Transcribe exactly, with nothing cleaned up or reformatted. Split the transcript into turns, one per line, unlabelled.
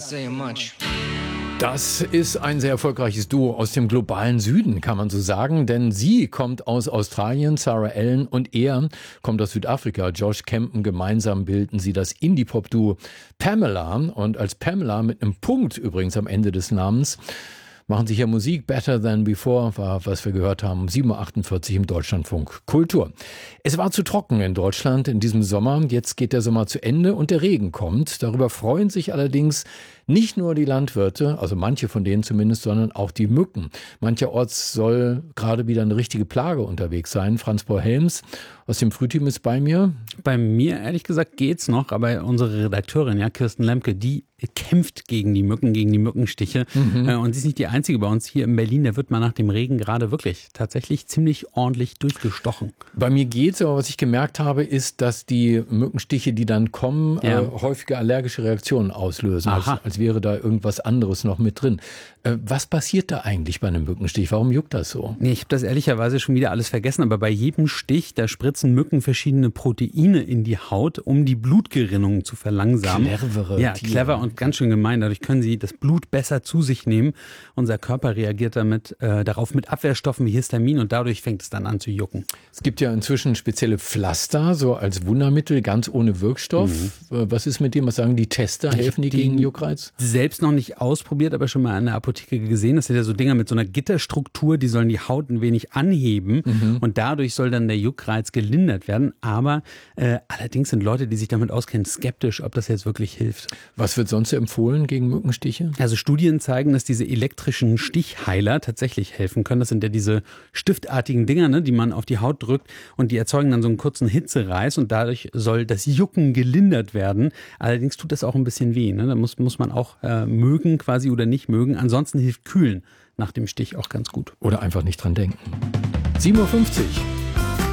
saying much.
Das ist ein sehr erfolgreiches Duo aus dem globalen Süden, kann man so sagen, denn sie kommt aus Australien, Sarah Allen, und er kommt aus Südafrika, Josh Kempen. Gemeinsam bilden sie das Indie-Pop-Duo Pamela, und als Pamela mit einem Punkt übrigens am Ende des Namens machen sie hier Musik. Better Than Before war, was wir gehört haben, um sieben Uhr achtundvierzig im Deutschlandfunk Kultur. Es war zu trocken in Deutschland in diesem Sommer. Jetzt geht der Sommer zu Ende und der Regen kommt. Darüber freuen sich allerdings nicht nur die Landwirte, also manche von denen zumindest, sondern auch die Mücken. Mancherorts soll gerade wieder eine richtige Plage unterwegs sein. Franz Paul Helms aus dem Frühteam ist bei mir.
Bei mir, ehrlich gesagt, geht's noch, aber unsere Redakteurin, ja, Kirsten Lemke, die kämpft gegen die Mücken, gegen die Mückenstiche. Mhm. Und sie ist nicht die einzige bei uns hier in Berlin. Da wird man nach dem Regen gerade wirklich tatsächlich ziemlich ordentlich durchgestochen.
Bei mir geht's, aber was ich gemerkt habe, ist, dass die Mückenstiche, die dann kommen, ja. äh, häufige allergische Reaktionen auslösen. Als, als wäre da irgendwas anderes noch mit drin. Äh, was passiert da eigentlich bei einem Mückenstich? Warum juckt das so?
Nee, ich habe das ehrlicherweise schon wieder alles vergessen, aber bei jedem Stich, da spritzen Mücken verschiedene Proteine in die Haut, um die Blutgerinnung zu verlangsamen.
Clevere
Ja,
Tiere.
Clever und ganz schön gemein. Dadurch können sie das Blut besser zu sich nehmen. Unser Körper reagiert damit äh, darauf mit Abwehrstoffen wie Histamin und dadurch fängt es dann an zu jucken.
Es gibt ja inzwischen spezielle Pflaster, so als Wundermittel, ganz ohne Wirkstoff. Mhm. Was ist mit dem? Was sagen die Tester? Helfen die, die gegen Juckreiz?
Selbst noch nicht ausprobiert, aber schon mal in der Apotheke gesehen. Das sind ja so Dinger mit so einer Gitterstruktur, die sollen die Haut ein wenig anheben mhm. und dadurch soll dann der Juckreiz gelindert werden. Aber äh, allerdings sind Leute, die sich damit auskennen, skeptisch, ob das jetzt wirklich hilft.
Was wird sonst empfohlen gegen Mückenstiche?
Also Studien zeigen, dass diese elektrischen Stichheiler tatsächlich helfen können. Das sind ja diese stiftartigen Dinger, ne, die man auf die Haut drückt und die erzeugen dann so einen kurzen Hitzereiz und dadurch soll das Jucken gelindert werden. Allerdings tut das auch ein bisschen weh. Ne? Da muss, muss man auch äh, mögen quasi oder nicht mögen. Ansonsten hilft Kühlen nach dem Stich auch ganz gut.
Oder einfach nicht dran denken. sieben Uhr fünfzig